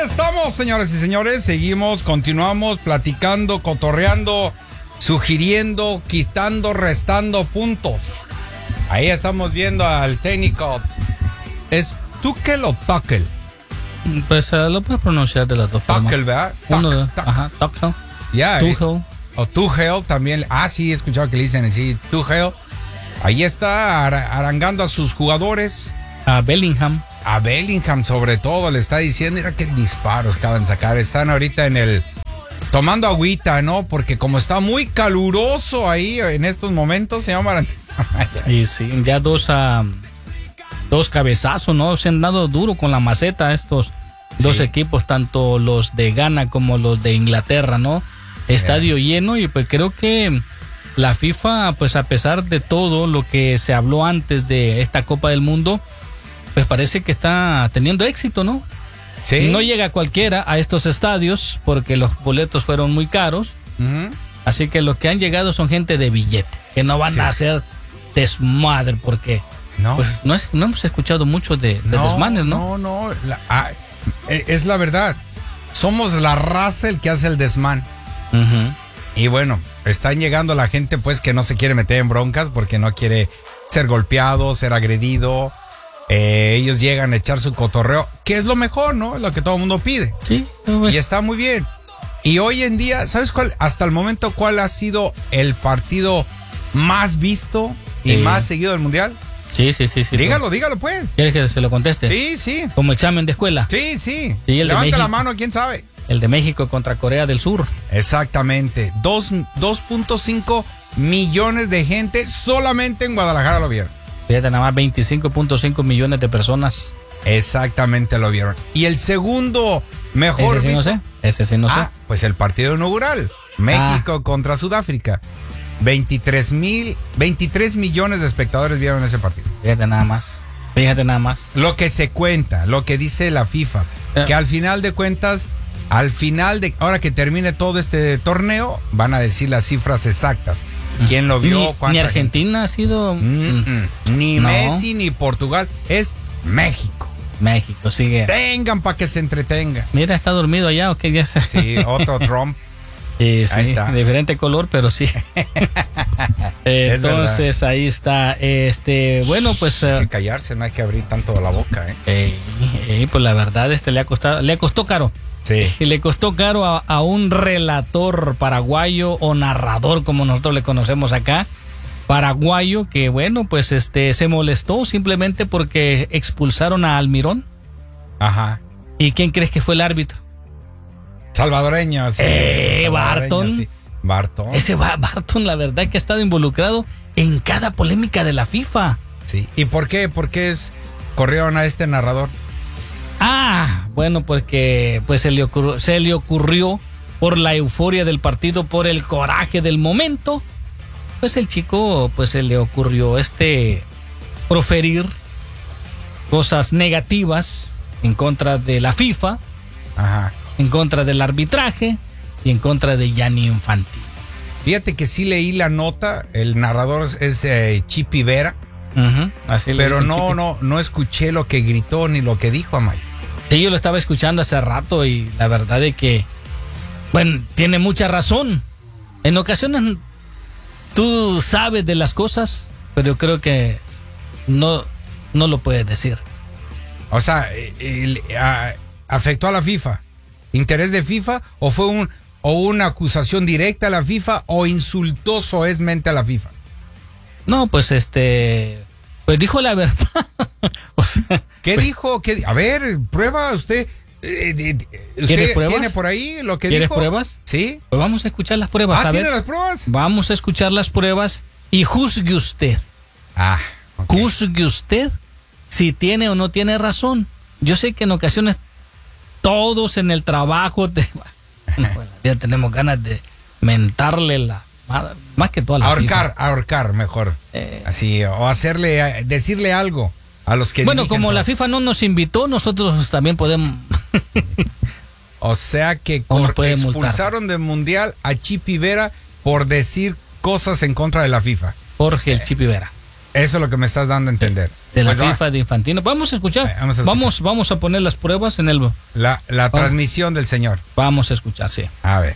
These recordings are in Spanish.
estamos, señores y señores. Seguimos, continuamos platicando, cotorreando, sugiriendo, quitando, restando puntos. Ahí estamos viendo al técnico. ¿Es Tuchel o Tuchel? Pues lo puedes pronunciar de las dos formas. Tuchel, ¿verdad? Tuchel. Ya, Tuchel. O Tuchel también. Ah, sí, he escuchado que le dicen así, Tuchel. Ahí está arangando a sus jugadores. A Bellingham. A Bellingham sobre todo le está diciendo, mira qué disparos acaban de sacar. Están ahorita tomando agüita, ¿no? Porque como está muy caluroso ahí en estos momentos, señor Marantino. Y sí, ya dos cabezazos, ¿no? Se han dado duro con la maceta estos dos equipos, tanto los de Ghana como los de Inglaterra, ¿no? Estadio lleno, y pues creo que la FIFA, pues a pesar de todo lo que se habló antes de esta Copa del Mundo, pues parece que está teniendo éxito, ¿no? Sí. No llega cualquiera a estos estadios porque los boletos fueron muy caros. Así que los que han llegado son gente de billete, que no van a hacer desmadre, porque pues no hemos escuchado mucho de desmanes, ¿no? No, es la verdad. Somos la raza el que hace el desmán. Y bueno, están llegando la gente pues que no se quiere meter en broncas porque no quiere ser golpeado, ser agredido. Ellos llegan a echar su cotorreo, que es lo mejor, ¿no? Es lo que todo el mundo pide. Sí. Y está muy bien. Y hoy en día, ¿sabes cuál? Hasta el momento, ¿cuál ha sido el partido más visto y más seguido del Mundial? Sí. Dígalo pues. ¿Quieres que se lo conteste? Sí. Como examen de escuela. Sí. Levanta la mano, ¿quién sabe? El de México contra Corea del Sur. Exactamente. 2.5 millones de gente solamente en Guadalajara lo vieron. Fíjate, nada más 25.5 millones de personas. Exactamente lo vieron. Y el segundo mejor Ese sí no sé. Pues el partido inaugural. México contra Sudáfrica. 23 millones de espectadores vieron ese partido. Fíjate nada más. Lo que se cuenta, lo que dice la FIFA, que al final de cuentas, ahora que termine todo este torneo, van a decir las cifras exactas. ¿Quién lo vio? Ni Argentina ha sido... Ni Messi, ni Portugal. Es México. México, sigue. Tengan para que se entretenga. Mira, ¿está dormido allá o qué? Ya sé. Sí, otro Trump. Sí, ahí está. Diferente color, pero sí. Entonces, verdad. Ahí está. Bueno, pues... Hay que callarse, no hay que abrir tanto la boca, pues la verdad, le costó caro. Sí. Y le costó caro a un relator paraguayo o narrador, como nosotros le conocemos acá, paraguayo, que bueno, pues se molestó simplemente porque expulsaron a Almirón. Ajá. ¿Y quién crees que fue el árbitro? Salvadoreño. Sí. Barton. Sí. Barton. Ese Barton, la verdad que ha estado involucrado en cada polémica de la FIFA. Sí. ¿Y por qué? ¿Por qué corrieron a este narrador? Bueno, porque pues se le ocurrió por la euforia del partido, por el coraje del momento, pues el chico pues se le ocurrió proferir cosas negativas en contra de la FIFA, en contra del arbitraje y en contra de Gianni Infantino. Fíjate que sí leí la nota, el narrador es Chipi Vera. Así le pero dicen, no escuché lo que gritó ni lo que dijo, Amay. Sí, yo lo estaba escuchando hace rato y la verdad es que, bueno, tiene mucha razón. En ocasiones tú sabes de las cosas, pero yo creo que no lo puedes decir. O sea, ¿afectó a la FIFA? ¿Interés de FIFA? ¿O fue una acusación directa a la FIFA? ¿O insultó soezmente a la FIFA? No, pues pues dijo la verdad. O sea, ¿qué dijo? A ver, prueba usted. ¿Usted pruebas? tiene por ahí lo que dijo? ¿Quieres pruebas? Sí. Pues vamos a escuchar las pruebas. ¿Tiene las pruebas? Vamos a escuchar las pruebas y juzgue usted. Okay. Juzgue usted si tiene o no tiene razón. Yo sé que en ocasiones todos en el trabajo ya tenemos ganas de mentarle más que toda la ahorcar mejor. Así, o decirle algo a los que bueno, como la FIFA no nos invitó, nosotros también podemos. O sea que expulsaron del Mundial a Chipi Vera por decir cosas en contra de la FIFA. Jorge el Chipi Vera. Eso es lo que me estás dando a entender. De la Pues FIFA de Infantino. Vamos a escuchar. Vamos a poner las pruebas en el... La transmisión del señor. Vamos a escuchar, sí. A ver.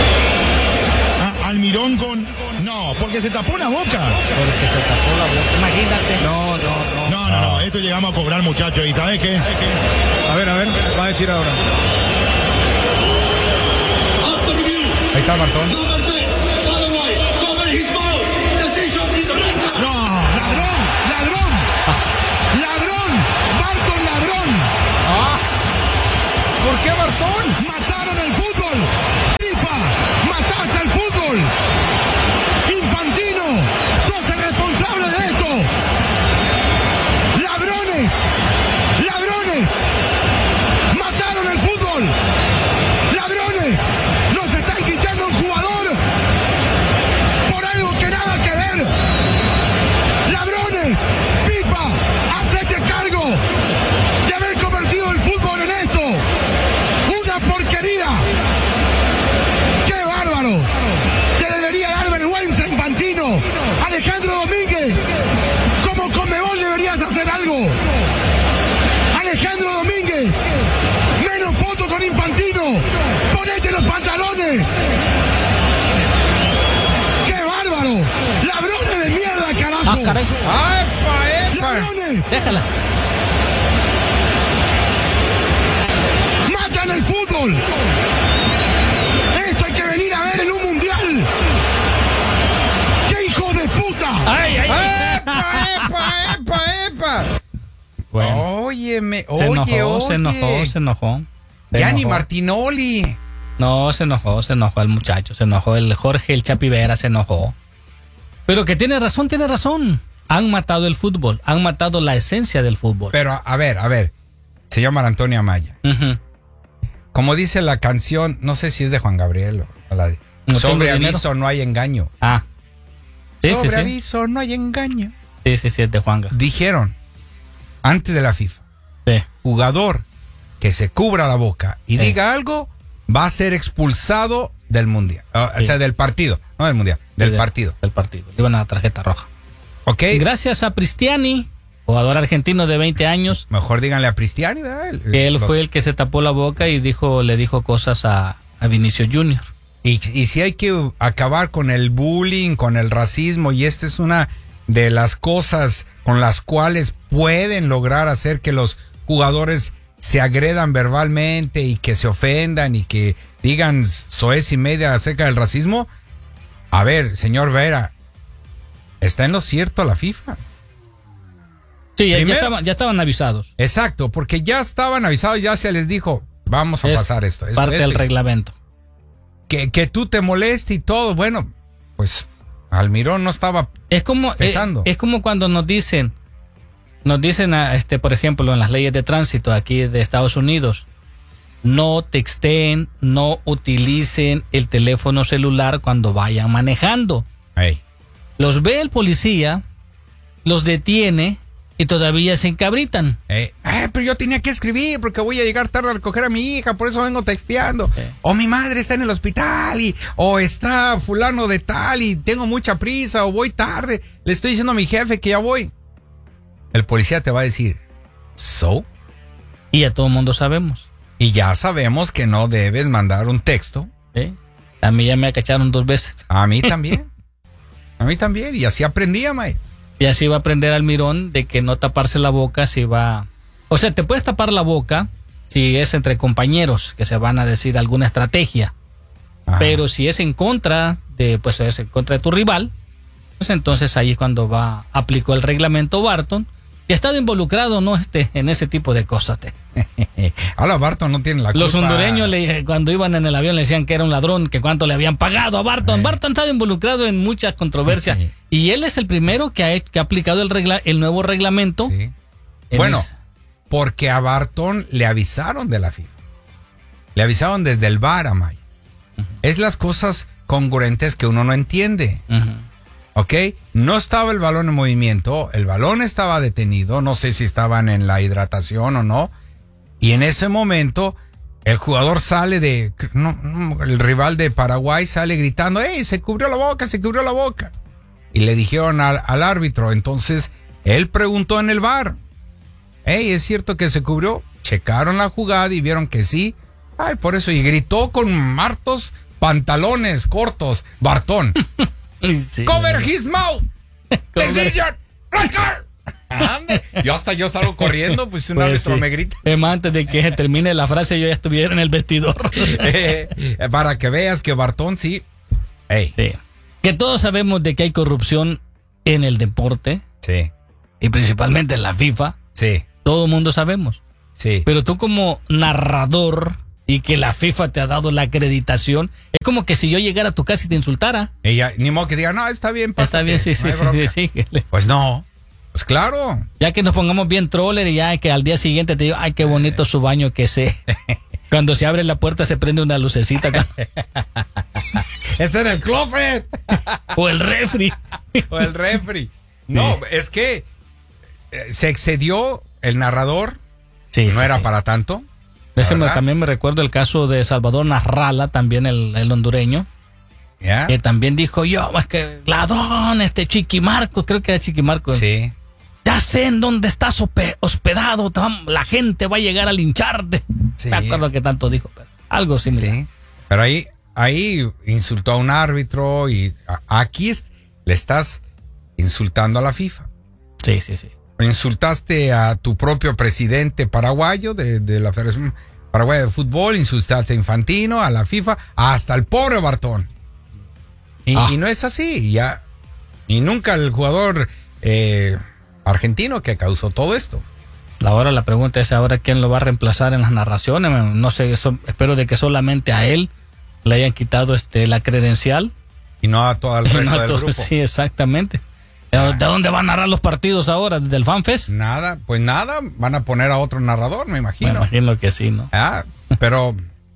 Almirón con... No, porque se tapó la boca. Porque se tapó la boca. Imagínate. No, esto llegamos a cobrar, muchachos. ¿Y sabes qué? A ver, va a decir ahora. Ahí está Bartón. No, ladrón. Barton, ladrón. ¿Por qué Bartón? Mataron el fútbol. FIFA, mataste el fútbol. Infantino, sos el responsable de esto. Ladrones. Mataron el fútbol. Ladrones. Nos están quitando un jugador por algo que nada que ver. Ladrones. FIFA, hacete cargo de haber convertido el fútbol en esto. Una porquería. ¡Qué bárbaro! Te debería dar vergüenza, Infantino. Alejandro Domínguez, como Conmebol deberías hacer algo. Alejandro Domínguez, menos foto con Infantino. Ponete los pantalones. ¡Qué bárbaro! ¡Ladrones de mierda, carajo! Ah, caray. ¡Epa! ¡Ladrones! Déjala. ¡Matan el fútbol! Esto hay que venir a ver en un mundial. ¡Qué hijo de puta! ¡Ay! ¡Epa! Bueno. Óyeme, Se enojó. Ya ni Martinoli. No, se enojó el muchacho, se enojó el Jorge, el Chapi Vera, se enojó. Pero que tiene razón. Han matado el fútbol, han matado la esencia del fútbol. Pero, a ver, se llama Antonio Amaya. Uh-huh. Como dice la canción, no sé si es de Juan Gabriel o la de No Sobre tengo aviso dinero. no hay engaño. Ah. Sí, Sobre sí. aviso no hay engaño. Sí, es de Juanga. Dijeron, antes de la FIFA, Sí. jugador que se cubra la boca y Sí. diga algo, va a ser expulsado del mundial. O sea, del partido, no del mundial, del partido. Del partido. Le iban a dar tarjeta roja. ¿Ok? Gracias a Pristiani, jugador argentino de 20 años, Mejor díganle a Cristiani, ¿verdad? que él fue el que se tapó la boca y le dijo cosas a Vinicius Junior. Y si hay que acabar con el bullying, con el racismo, y esta es una de las cosas con las cuales pueden lograr hacer que los jugadores se agredan verbalmente y que se ofendan y que digan soez y media acerca del racismo. A ver, señor Vera, está en lo cierto la FIFA. Sí, Primero- ya estaban avisados. Exacto, porque ya estaban avisados, ya se les dijo, vamos a pasar esto. Parte del reglamento. Que tú te moleste y todo, bueno, pues Almirón no estaba Es como es como cuando nos dicen por ejemplo, en las leyes de tránsito aquí de Estados Unidos, no texteen, no utilicen el teléfono celular cuando vayan manejando. Hey. Los ve el policía, los detiene y todavía se encabritan. Pero yo tenía que escribir porque voy a llegar tarde a recoger a mi hija, por eso vengo texteando. O mi madre está en el hospital o está fulano de tal y tengo mucha prisa o voy tarde. Le estoy diciendo a mi jefe que ya voy. El policía te va a decir, ¿so? Y ya todo el mundo sabemos. Y ya sabemos que no debes mandar un texto. A mí ya me cacharon 2 veces. A mí también. A mí también. Y así aprendía, May. Y así va a aprender Almirón de que no taparse la boca si va... O sea, te puedes tapar la boca si es entre compañeros que se van a decir alguna estrategia. Ajá. Pero si es en contra de tu rival, pues entonces ahí es cuando aplicó el reglamento Barton, que ha estado involucrado en ese tipo de cosas. Ahora Barton no tiene la culpa. Los hondureños cuando iban en el avión le decían que era un ladrón, que cuánto le habían pagado a Barton. Barton ha estado involucrado en muchas controversias. Y él es el primero que ha aplicado el nuevo reglamento. Sí. Bueno, porque a Barton le avisaron de la FIFA. Le avisaron desde el VAR, Amay. Es las cosas congruentes que uno no entiende. ¿Ok? No estaba el balón en movimiento, el balón estaba detenido, no sé si estaban en la hidratación o no. Y en ese momento, el jugador sale el rival de Paraguay sale gritando, ¡Ey, se cubrió la boca, se cubrió la boca! y le dijeron al árbitro. Entonces, él preguntó en el VAR. Hey, ¿es cierto que se cubrió? Checaron la jugada y vieron que sí. Ay, por eso. Y gritó con hartos pantalones cortos. Bartón. Sí. Cover his mouth. Decision. Red card. Ande. Yo salgo corriendo, pues un árbitro sí. me grita. Antes de que termine la frase, yo ya estuviera en el vestidor. Para que veas que Bartón sí. Hey. Sí. Que todos sabemos de que hay corrupción en el deporte. Sí. Y principalmente en la FIFA. Sí. Todo el mundo sabemos. Sí. Pero tú como narrador y que la FIFA te ha dado la acreditación, es como que si yo llegara a tu casa y te insultara. Ella, ni modo que diga, no, está bien, Está bien, sí, no hay bronca. sí. Pues no. Pues claro. Ya que nos pongamos bien troller y ya que al día siguiente te digo, ay, qué bonito su baño que sé. Cuando se abre la puerta se prende una lucecita. Es en el closet. O el refri. O el refri. No, Sí. es que se excedió el narrador. Sí, No era sí. para tanto. También me recuerdo el caso de Salvador Narrala, también el hondureño, ¿Ya? que también dijo, yo, es que ladrón, Chiquimarco, creo que era Chiquimarco. Sí. Ya sé en dónde estás hospedado, la gente va a llegar a lincharte. Sí. Me acuerdo que tanto dijo, pero algo similar. Sí. Pero ahí insultó a un árbitro y aquí le estás insultando a la FIFA. Sí. Insultaste a tu propio presidente paraguayo de la Federación Paraguaya de Fútbol, insultaste a Infantino, a la FIFA, hasta el pobre Bartón. Y no es así, ya. Y nunca el jugador argentino que causó todo esto. Ahora la pregunta es ahora quién lo va a reemplazar en las narraciones. No sé, espero de que solamente a él le hayan quitado la credencial. Y no a todo el resto No a del todos, grupo. Sí, exactamente. ¿De dónde van a narrar los partidos ahora? ¿Desde el FanFest? Nada, pues nada, van a poner a otro narrador, me imagino. Me imagino que sí, ¿no? Pero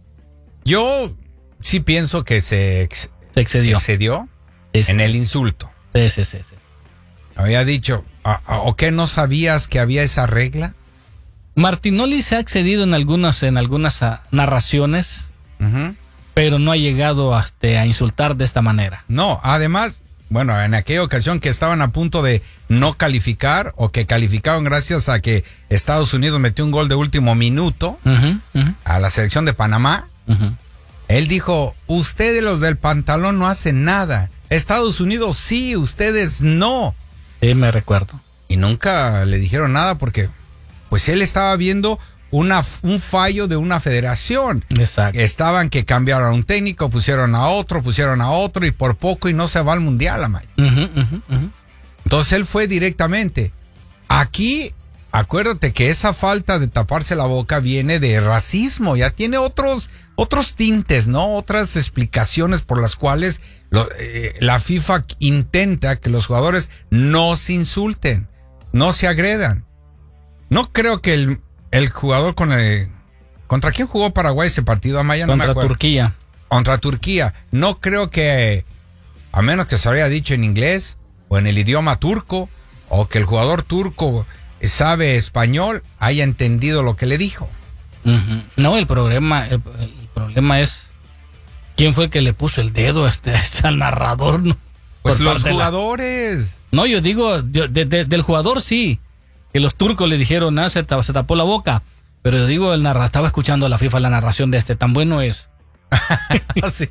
yo sí pienso que se excedió en el insulto. Sí. Había dicho, ¿o qué no sabías que había esa regla? Martinoli se ha excedido en algunas narraciones, pero no ha llegado a insultar de esta manera. No, además, bueno, en aquella ocasión que estaban a punto de no calificar o que calificaron gracias a que Estados Unidos metió un gol de último minuto a la selección de Panamá, él dijo, ustedes los del pantalón no hacen nada. Estados Unidos sí, ustedes no. Sí, me recuerdo. Y nunca le dijeron nada porque pues él estaba viendo un fallo de una federación. Exacto. Estaban que cambiaron a un técnico, pusieron a otro y por poco y no se va al mundial, Amaya. Entonces él fue directamente. Aquí, acuérdate que esa falta de taparse la boca viene de racismo, ya tiene otros tintes, ¿no? Otras explicaciones por las cuales la FIFA intenta que los jugadores no se insulten, no se agredan. No creo que el jugador ¿contra quién jugó Paraguay ese partido, Amaya? No me acuerdo. Turquía. Contra Turquía. No creo que, a menos que se habría dicho en inglés o en el idioma turco, o que el jugador turco sabe español, haya entendido lo que le dijo. No, el problema es quién fue el que le puso el dedo al narrador, ¿no? Pues los jugadores. No, yo digo, del jugador sí. Que los turcos le dijeron, se tapó la boca. Pero yo digo, el narrador estaba escuchando a la FIFA la narración de tan bueno es. Sí.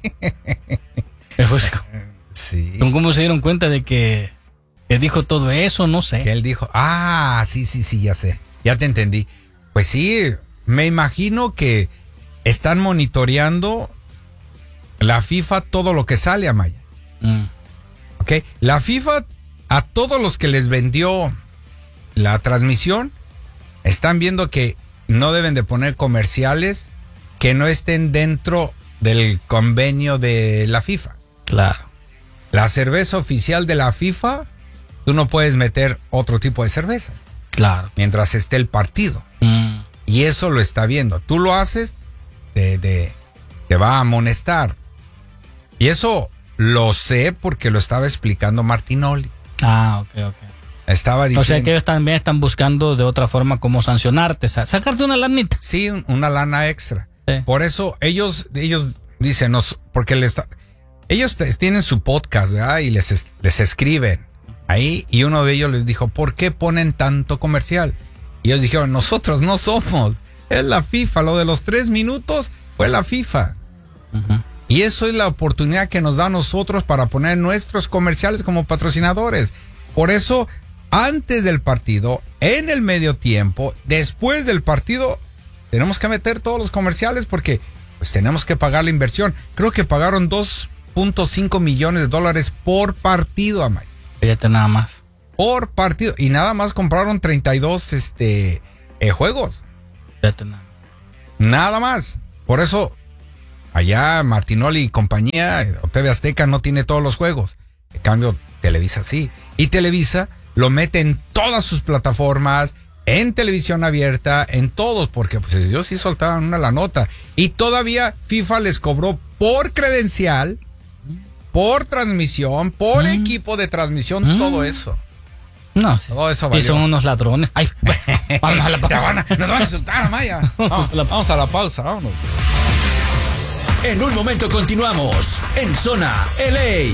Pues, Sí. ¿Cómo se dieron cuenta de que dijo todo eso? No sé. Que él dijo, sí, ya sé. Ya te entendí. Pues sí, me imagino que están monitoreando la FIFA todo lo que sale, Amaya. ¿Ok? La FIFA, a todos los que les vendió la transmisión, están viendo que no deben de poner comerciales que no estén dentro del convenio de la FIFA. Claro. La cerveza oficial de la FIFA, tú no puedes meter otro tipo de cerveza. Claro. Mientras esté el partido. Y eso lo está viendo. Tú lo haces, te va a amonestar. Y eso lo sé porque lo estaba explicando Martinoli. Ok. Estaba diciendo. O sea que ellos también están buscando de otra forma cómo sancionarte, sacarte una lanita. Sí, una lana extra. Sí. Por eso ellos dicen, porque ellos tienen su podcast, ¿verdad? Y les escriben ahí, y uno de ellos les dijo, ¿por qué ponen tanto comercial? Y ellos dijeron, nosotros no somos, es la FIFA, lo de los 3 minutos fue la FIFA. Uh-huh. Y eso es la oportunidad que nos da a nosotros para poner nuestros comerciales como patrocinadores. Por eso, antes del partido, en el medio tiempo, después del partido, tenemos que meter todos los comerciales porque pues tenemos que pagar la inversión. Creo que pagaron $2.5 millones por partido, Amay. Fíjate nada más. Por partido. Y nada más compraron 32 juegos. Fíjate nada. Nada más. Por eso, allá Martinoli y compañía, TV Azteca no tiene todos los juegos. En cambio, Televisa sí. Y Televisa lo mete en todas sus plataformas, en televisión abierta, en todos, porque pues ellos sí soltaban la nota. Y todavía FIFA les cobró por credencial, por transmisión, por equipo de transmisión, todo eso. No, todo eso valió. Y son unos ladrones. Ay, vamos a la pausa. Nos van a insultar, Amaya. Vamos a la pausa, vámonos. En un momento continuamos en Zona LA.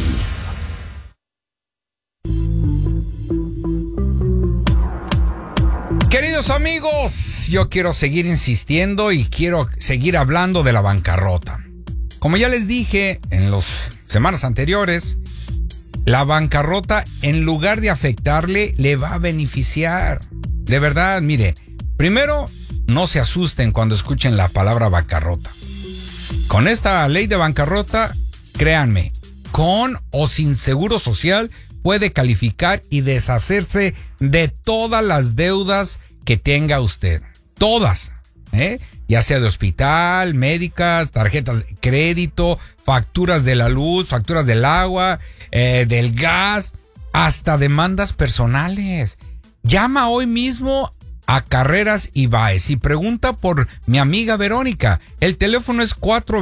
Queridos amigos, yo quiero seguir insistiendo y quiero seguir hablando de la bancarrota. Como ya les dije en las semanas anteriores, la bancarrota, en lugar de afectarle, le va a beneficiar. De verdad, mire, primero, no se asusten cuando escuchen la palabra bancarrota. Con esta ley de bancarrota, créanme, con o sin seguro social, puede calificar y deshacerse de todas las deudas que tenga usted. Todas, ya sea de hospital, médicas, tarjetas de crédito, facturas de la luz, facturas del agua, del gas, hasta demandas personales. Llama hoy mismo a Carreras y Báez y pregunta por mi amiga Verónica. El teléfono es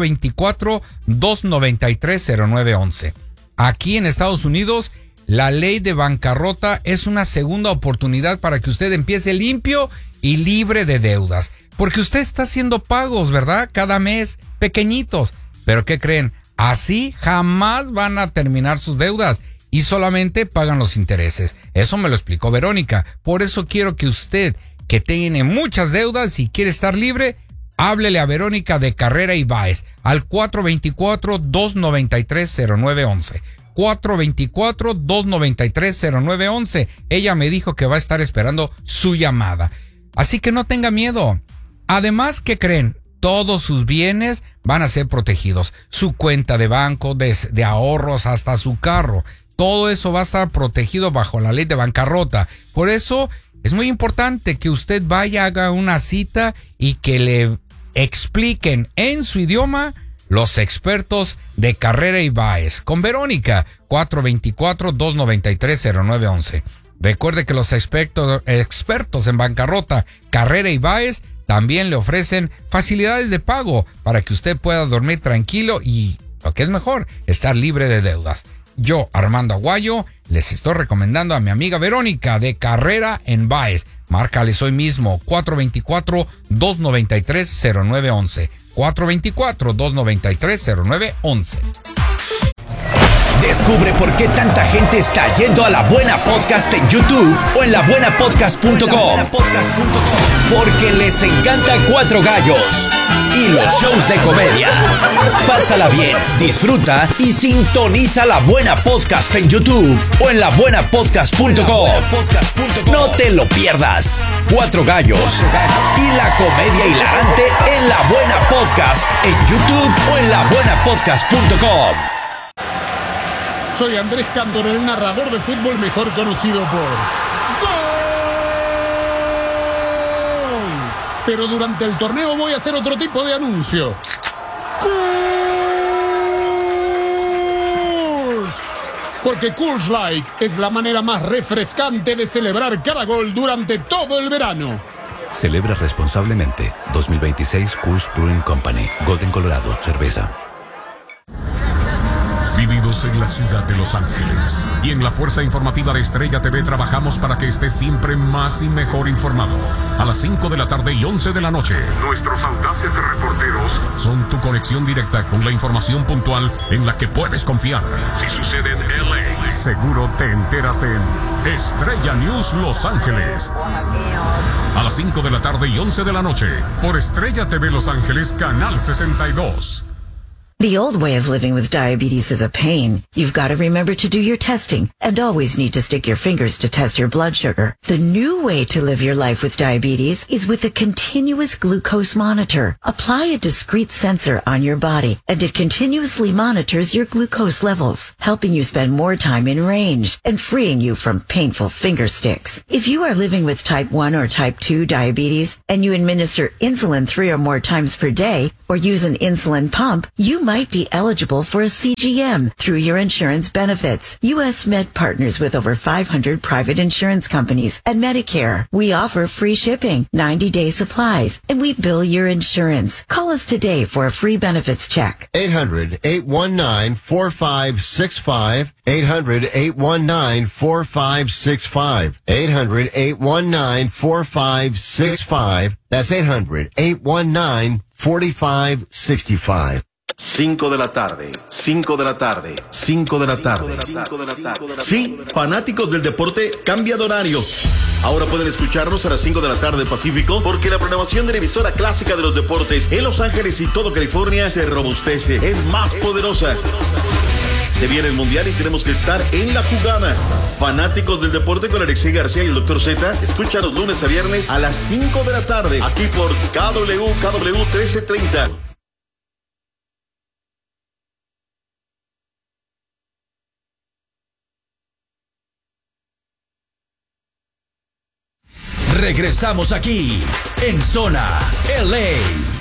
424-293-0911. Aquí en Estados Unidos, la ley de bancarrota es una segunda oportunidad para que usted empiece limpio y libre de deudas. Porque usted está haciendo pagos, ¿verdad? Cada mes, pequeñitos. Pero ¿qué creen? Así jamás van a terminar sus deudas y solamente pagan los intereses. Eso me lo explicó Verónica. Por eso quiero que usted, que tiene muchas deudas y quiere estar libre, háblele a Verónica de Carrera y Báez al 424-293-0911. 424-293-0911. Ella me dijo que va a estar esperando su llamada. Así que no tenga miedo. Además, ¿qué creen? Todos sus bienes van a ser protegidos. Su cuenta de banco, de ahorros, hasta su carro. Todo eso va a estar protegido bajo la ley de bancarrota. Por eso es muy importante que usted vaya, haga una cita y que le expliquen en su idioma los expertos de Carrera y Báez. Con Verónica, 424-293-0911. Recuerde que los expertos en bancarrota, Carrera y Báez, también le ofrecen facilidades de pago para que usted pueda dormir tranquilo y, lo que es mejor, estar libre de deudas. Yo, Armando Aguayo, les estoy recomendando a mi amiga Verónica de Carrera en Báez. Márcales hoy mismo, 424-293-0911. 424-293-0911. Descubre por qué tanta gente está yendo a La Buena Podcast en YouTube o en labuenapodcast.com. Porque les encanta Cuatro Gallos y los shows de comedia. Pásala bien, disfruta y sintoniza La Buena Podcast en YouTube o en labuenapodcast.com. No te lo pierdas. Cuatro Gallos y la comedia hilarante en La Buena Podcast en YouTube o en labuenapodcast.com. Soy Andrés Cándor, el narrador de fútbol mejor conocido por ¡Gol! Pero durante el torneo voy a hacer otro tipo de anuncio. ¡Coors! Porque Coors Light es la manera más refrescante de celebrar cada gol durante todo el verano. Celebra responsablemente. 2026 Coors Brewing Company. Golden, Colorado. Cerveza. divididos en la ciudad de Los Ángeles. Y en la fuerza informativa de Estrella TV trabajamos para que estés siempre más y mejor informado. A las 5 de la tarde y 11 de la noche, nuestros audaces reporteros son tu conexión directa con la información puntual en la que puedes confiar. Si sucede en LA, seguro te enteras en Estrella News Los Ángeles. A las 5 de la tarde y 11 de la noche, por Estrella TV Los Ángeles, Canal 62. The old way of living with diabetes is a pain. You've got to remember to do your testing and always need to stick your fingers to test your blood sugar. The new way to live your life with diabetes is with a continuous glucose monitor. Apply a discrete sensor on your body and it continuously monitors your glucose levels, helping you spend more time in range and freeing you from painful finger sticks. If you are living with type 1 or type 2 diabetes and you administer insulin 3 or more times per day or use an insulin pump, you might be eligible for a CGM through your insurance benefits. U.S. Med partners with over 500 private insurance companies and Medicare. We offer free shipping, 90-day supplies, and we bill your insurance. Call us today for a free benefits check. 800-819-4565. 800-819-4565. 800-819-4565. That's 800-819-4565. 5 de la tarde, 5 de la tarde, 5 de la tarde. Sí, fanáticos del deporte, cambia de horario. Ahora pueden escucharnos a las 5 de la tarde Pacífico, porque la programación de la emisora clásica de los deportes en Los Ángeles y todo California se robustece, es más poderosa. Se viene el Mundial y tenemos que estar en la jugada. Fanáticos del deporte con Alexei García y el Dr. Z, escúchanos lunes a viernes a las 5 de la tarde, aquí por KW 1330. Regresamos aquí en Zona LA.